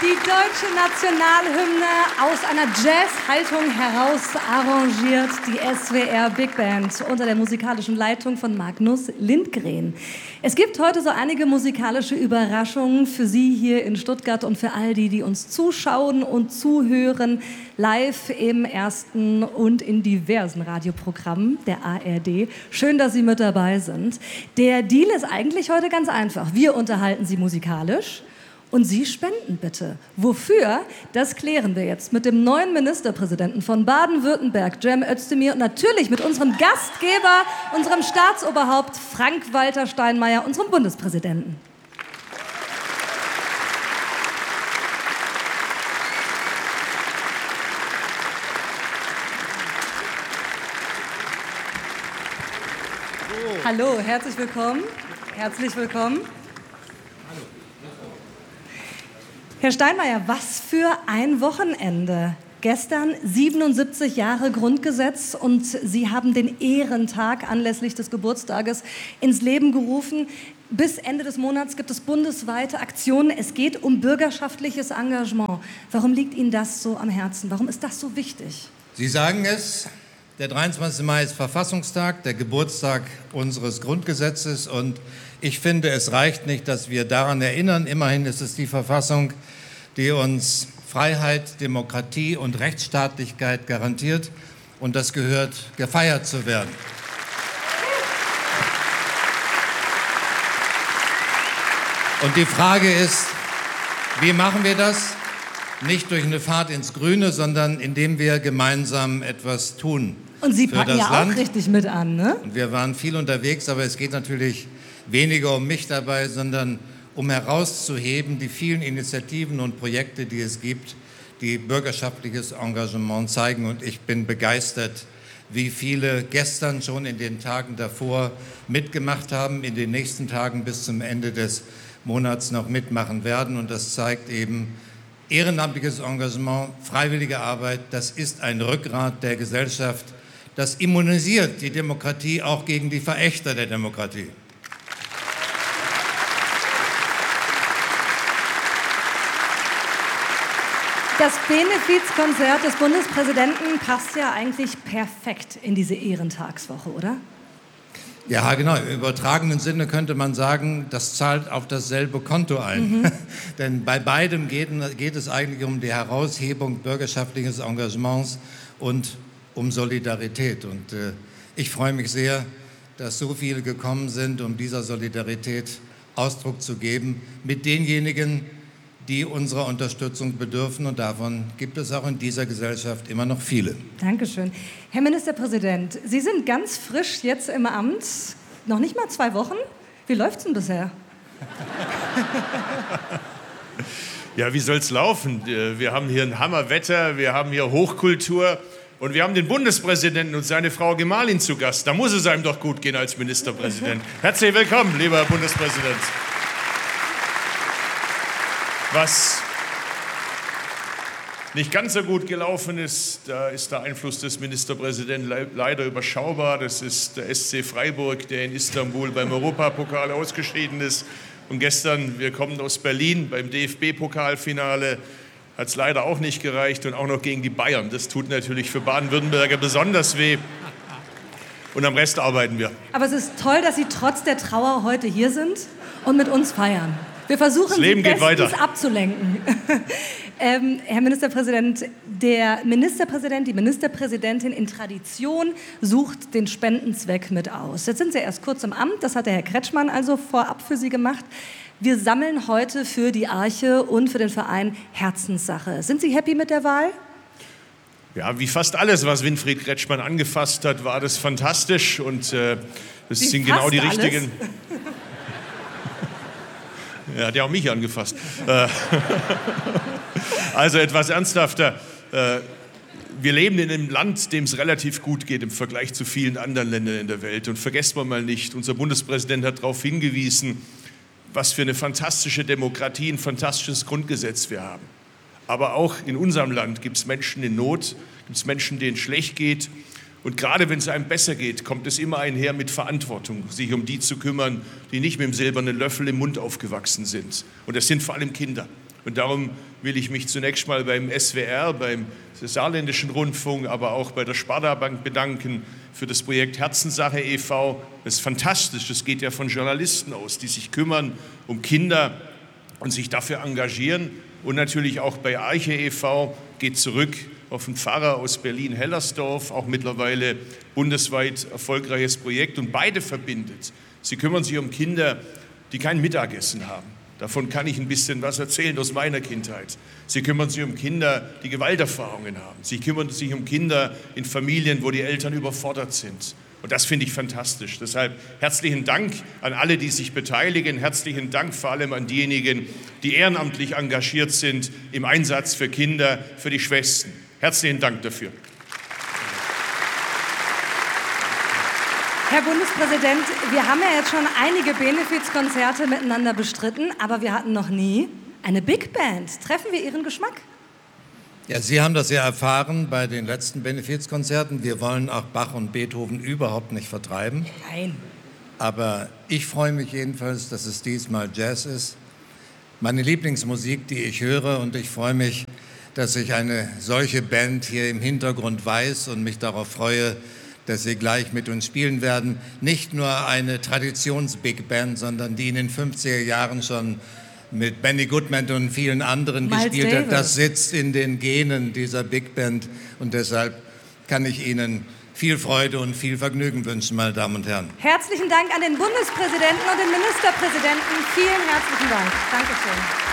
Die deutsche Nationalhymne aus einer Jazz-Haltung heraus arrangiert die SWR Big Band unter der musikalischen Leitung von Magnus Lindgren. Es gibt heute so einige musikalische Überraschungen für Sie hier in Stuttgart und für all die, die uns zuschauen und zuhören, live im ersten und in diversen Radioprogrammen der ARD. Schön, dass Sie mit dabei sind. Der Deal ist eigentlich heute ganz einfach. Wir unterhalten Sie musikalisch. Und Sie spenden bitte. Wofür? Das klären wir jetzt mit dem neuen Ministerpräsidenten von Baden-Württemberg, Cem Özdemir, und natürlich mit unserem Gastgeber, unserem Staatsoberhaupt Frank-Walter Steinmeier, unserem Bundespräsidenten. Hallo, herzlich willkommen. Herzlich willkommen. Herr Steinmeier, was für ein Wochenende. Gestern 77 Jahre Grundgesetz und Sie haben den Ehrentag anlässlich des Geburtstages ins Leben gerufen. Bis Ende des Monats gibt es bundesweite Aktionen. Es geht um bürgerschaftliches Engagement. Warum liegt Ihnen das so am Herzen? Warum ist das so wichtig? Sie sagen es, der 23. Mai ist Verfassungstag, der Geburtstag unseres Grundgesetzes. Und ich finde, es reicht nicht, dass wir daran erinnern. Immerhin ist es die Verfassung, die uns Freiheit, Demokratie und Rechtsstaatlichkeit garantiert. Und das gehört gefeiert zu werden. Und die Frage ist, wie machen wir das? Nicht durch eine Fahrt ins Grüne, sondern indem wir gemeinsam etwas tun. Und Sie packen ja auch richtig mit an, ne? Und wir waren viel unterwegs, aber es geht natürlich weniger um mich dabei, sondern um herauszuheben die vielen Initiativen und Projekte, die es gibt, die bürgerschaftliches Engagement zeigen. Und ich bin begeistert, wie viele gestern schon in den Tagen davor mitgemacht haben, in den nächsten Tagen bis zum Ende des Monats noch mitmachen werden. Und das zeigt eben, ehrenamtliches Engagement, freiwillige Arbeit, das ist ein Rückgrat der Gesellschaft. Das immunisiert die Demokratie auch gegen die Verächter der Demokratie. Das Benefizkonzert des Bundespräsidenten passt ja eigentlich perfekt in diese Ehrentagswoche, oder? Ja, genau. Im übertragenen Sinne könnte man sagen, das zahlt auf dasselbe Konto ein. Denn bei beidem geht es eigentlich um die Heraushebung bürgerschaftliches Engagements und um Solidarität. Und ich freue mich sehr, dass so viele gekommen sind, um dieser Solidarität Ausdruck zu geben mit denjenigen, die unserer Unterstützung bedürfen. Und davon gibt es auch in dieser Gesellschaft immer noch viele. Dankeschön. Herr Ministerpräsident, Sie sind ganz frisch jetzt im Amt, noch nicht mal 2 Wochen. Wie läuft's denn bisher? Ja, wie soll's laufen? Wir haben hier ein Hammerwetter, wir haben hier Hochkultur und wir haben den Bundespräsidenten und seine Frau Gemahlin zu Gast. Da muss es einem doch gut gehen als Ministerpräsident. Herzlich willkommen, lieber Herr Bundespräsident. Was nicht ganz so gut gelaufen ist, da ist der Einfluss des Ministerpräsidenten leider überschaubar. Das ist der SC Freiburg, der in Istanbul beim Europapokal ausgeschieden ist. Und gestern, wir kommen aus Berlin, beim DFB-Pokalfinale hat es leider auch nicht gereicht und auch noch gegen die Bayern. Das tut natürlich für Baden-Württemberger besonders weh. Und am Rest arbeiten wir. Aber es ist toll, dass Sie trotz der Trauer heute hier sind und mit uns feiern. Wir versuchen, Sie bestens abzulenken. Herr Ministerpräsident, der Ministerpräsident, die Ministerpräsidentin in Tradition sucht den Spendenzweck mit aus. Jetzt sind Sie erst kurz im Amt, das hat der Herr Kretschmann also vorab für Sie gemacht. Wir sammeln heute für die Arche und für den Verein Herzenssache. Sind Sie happy mit der Wahl? Ja, wie fast alles, was Winfried Kretschmann angefasst hat, war das fantastisch. Und das sind genau die richtigen... Er hat ja auch mich angefasst. Also etwas ernsthafter. Wir leben in einem Land, dem es relativ gut geht im Vergleich zu vielen anderen Ländern in der Welt. Und vergessen wir mal nicht, unser Bundespräsident hat darauf hingewiesen, was für eine fantastische Demokratie, ein fantastisches Grundgesetz wir haben. Aber auch in unserem Land gibt es Menschen in Not, gibt es Menschen, denen es schlecht geht. Und gerade wenn es einem besser geht, kommt es immer einher mit Verantwortung, sich um die zu kümmern, die nicht mit dem silbernen Löffel im Mund aufgewachsen sind. Und das sind vor allem Kinder. Und darum will ich mich zunächst mal beim SWR, beim Saarländischen Rundfunk, aber auch bei der Sparda-Bank bedanken für das Projekt Herzenssache e.V. Das ist fantastisch, das geht ja von Journalisten aus, die sich kümmern um Kinder und sich dafür engagieren. Und natürlich auch bei Arche e.V. geht zurück auf einen Pfarrer aus Berlin-Hellersdorf, auch mittlerweile bundesweit erfolgreiches Projekt. Und beide verbindet. Sie kümmern sich um Kinder, die kein Mittagessen haben. Davon kann ich ein bisschen was erzählen aus meiner Kindheit. Sie kümmern sich um Kinder, die Gewalterfahrungen haben. Sie kümmern sich um Kinder in Familien, wo die Eltern überfordert sind. Und das finde ich fantastisch. Deshalb herzlichen Dank an alle, die sich beteiligen. Herzlichen Dank vor allem an diejenigen, die ehrenamtlich engagiert sind im Einsatz für Kinder, für die Schwächsten. Herzlichen Dank dafür. Herr Bundespräsident, wir haben ja jetzt schon einige Benefizkonzerte miteinander bestritten, aber wir hatten noch nie eine Big Band. Treffen wir Ihren Geschmack? Ja, Sie haben das ja erfahren bei den letzten Benefizkonzerten. Wir wollen auch Bach und Beethoven überhaupt nicht vertreiben. Nein. Aber ich freue mich jedenfalls, dass es diesmal Jazz ist. Meine Lieblingsmusik, die ich höre, und ich freue mich, dass ich eine solche Band hier im Hintergrund weiß und mich darauf freue, dass sie gleich mit uns spielen werden. Nicht nur eine Traditions-Big Band, sondern die in den 50er Jahren schon mit Benny Goodman und vielen anderen Miles gespielt Davis. hat. Das sitzt in den Genen dieser Big Band und deshalb kann ich Ihnen viel Freude und viel Vergnügen wünschen, meine Damen und Herren. Herzlichen Dank an den Bundespräsidenten und den Ministerpräsidenten. Vielen herzlichen Dank. Dankeschön.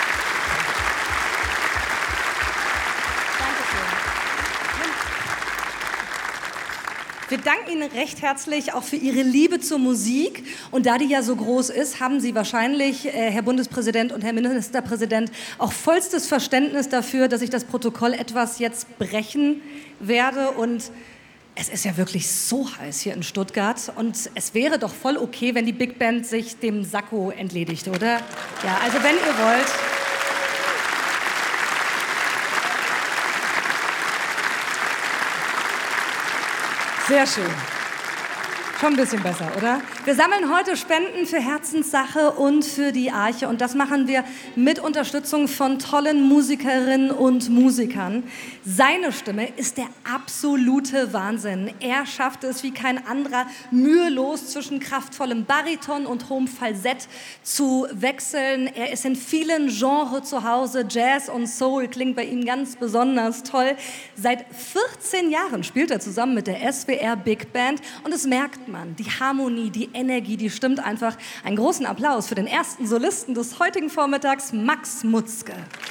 Wir danken Ihnen recht herzlich auch für Ihre Liebe zur Musik. Und da die ja so groß ist, haben Sie wahrscheinlich, Herr Bundespräsident und Herr Ministerpräsident, auch vollstes Verständnis dafür, dass ich das Protokoll etwas jetzt brechen werde. Und es ist ja wirklich so heiß hier in Stuttgart. Und es wäre doch voll okay, wenn die Big Band sich dem Sakko entledigt, oder? Ja, also wenn ihr wollt. Sehr schön. Schon ein bisschen besser, oder? Wir sammeln heute Spenden für Herzenssache und für die Arche. Und das machen wir mit Unterstützung von tollen Musikerinnen und Musikern. Seine Stimme ist der absolute Wahnsinn. Er schafft es wie kein anderer, mühelos zwischen kraftvollem Bariton und hohem Falsett zu wechseln. Er ist in vielen Genres zu Hause. Jazz und Soul klingt bei ihm ganz besonders toll. Seit 14 Jahren spielt er zusammen mit der SWR Big Band. Und es merkt man, die Harmonie, die Energie, die stimmt einfach. Einen großen Applaus für den ersten Solisten des heutigen Vormittags, Max Mutzke.